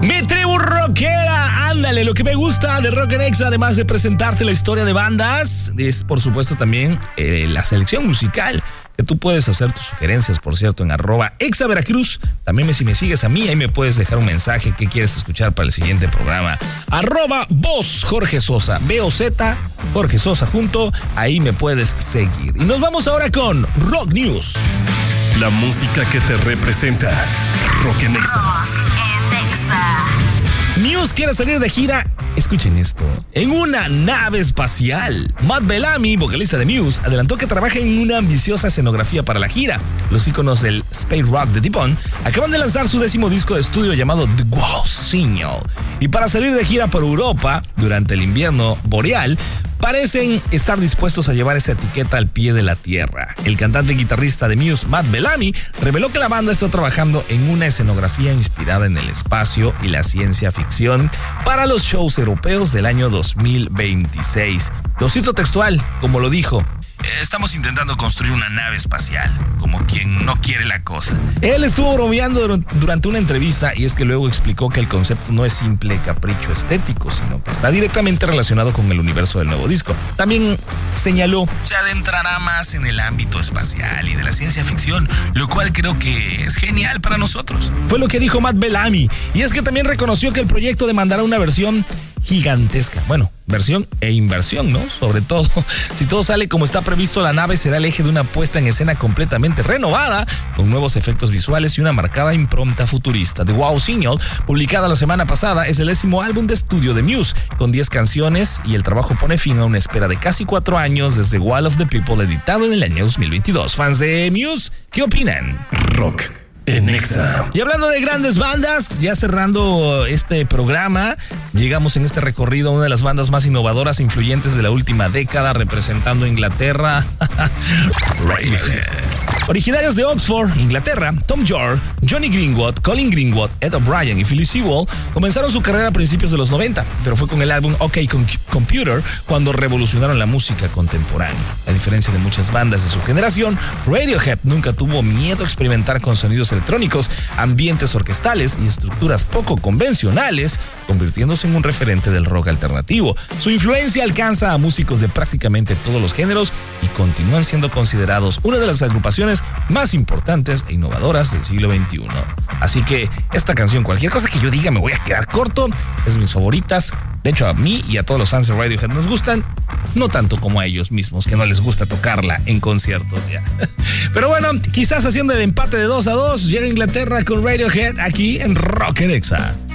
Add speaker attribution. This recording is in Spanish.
Speaker 1: Mi tribu rockera, ándale, lo que me gusta de Rock en Exa, además de presentarte la historia de bandas, es por supuesto también la selección musical, que tú puedes hacer tus sugerencias, por cierto, en @ExaVeracruz. También si me sigues a mí, ahí me puedes dejar un mensaje que quieres escuchar para el siguiente programa. @Voz Jorge Sosa, B-O-Z, Jorge Sosa junto, ahí me puedes seguir. Y nos vamos ahora con Rock News.
Speaker 2: La música que te representa. Rock en Exa.
Speaker 1: Muse quiere salir de gira, escuchen esto, en una nave espacial. Matt Bellamy, vocalista de Muse, adelantó que trabaja en una ambiciosa escenografía para la gira. Los íconos del space rock de Deep-On acaban de lanzar su 10º disco de estudio llamado The Wow Signal. Y para salir de gira por Europa durante el invierno boreal, parecen estar dispuestos a llevar esa etiqueta al pie de la tierra. El cantante y guitarrista de Muse, Matt Bellamy, reveló que la banda está trabajando en una escenografía inspirada en el espacio y la ciencia ficción para los shows europeos del año 2026. Lo cito textual, como lo dijo: estamos intentando construir una nave espacial, como quien no quiere la cosa. Él estuvo bromeando durante una entrevista, y es que luego explicó que el concepto no es simple capricho estético, sino que está directamente relacionado con el universo del nuevo disco. También señaló, se adentrará más en el ámbito espacial y de la ciencia ficción, lo cual creo que es genial para nosotros. Fue lo que dijo Matt Bellamy, y es que también reconoció que el proyecto demandará una versión gigantesca. Bueno, versión e inversión, ¿no? Sobre todo, si todo sale como está previsto, la nave será el eje de una puesta en escena completamente renovada, con nuevos efectos visuales y una marcada impronta futurista. The Wow Signal, publicada la semana pasada, es el 10º álbum de estudio de Muse, con 10 canciones, y el trabajo pone fin a una espera de casi 4 años desde Wall of the People, editado en el año 2022. Fans de Muse, ¿qué opinan?
Speaker 2: Rock en Exa.
Speaker 1: Y hablando de grandes bandas, ya cerrando este programa, llegamos en este recorrido a una de las bandas más innovadoras e influyentes de la última década, representando a Inglaterra. Radiohead. Originarios de Oxford, Inglaterra, Tom York, Johnny Greenwood, Colin Greenwood, Ed O'Brien y Philly Sewell comenzaron su carrera a principios de los 90, pero fue con el álbum OK Computer cuando revolucionaron la música contemporánea. A diferencia de muchas bandas de su generación, Radiohead nunca tuvo miedo a experimentar con sonidos electrónicos, ambientes orquestales y estructuras poco convencionales, convirtiéndose en un referente del rock alternativo. Su influencia alcanza a músicos de prácticamente todos los géneros y continúan siendo considerados una de las agrupaciones más importantes e innovadoras del siglo XXI. Así que esta canción, cualquier cosa que yo diga me voy a quedar corto, es de mis favoritas. De hecho, a mí y a todos los fans de Radiohead nos gustan, no tanto como a ellos mismos, que no les gusta tocarla en conciertos ya. Pero bueno, quizás haciendo el empate de 2-2, llega Inglaterra con Radiohead aquí en Rock en Exa.